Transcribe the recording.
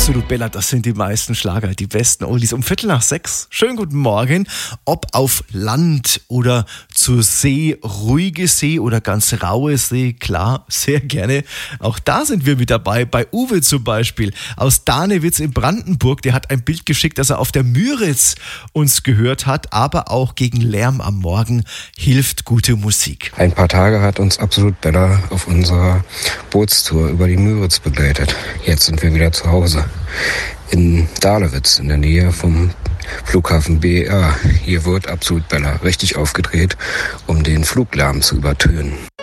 Absolut Bella, das sind die meisten Schlager, die besten Oldies. Um 5:45. Schönen guten Morgen. Ob auf Land oder zur See, ruhige See oder ganz raue See, klar, sehr gerne. Auch da sind wir mit dabei. Bei Uwe zum Beispiel aus Danewitz in Brandenburg. Der hat ein Bild geschickt, dass er auf der Müritz uns gehört hat. Aber auch gegen Lärm am Morgen hilft gute Musik. Ein paar Tage hat uns Absolut Bella auf unserer Bootstour über die Müritz begleitet. Jetzt sind wir wieder zu Hause in Dahlewitz, in der Nähe vom Flughafen BER. Hier wird Absolut Bella richtig aufgedreht, um den Fluglärm zu übertönen.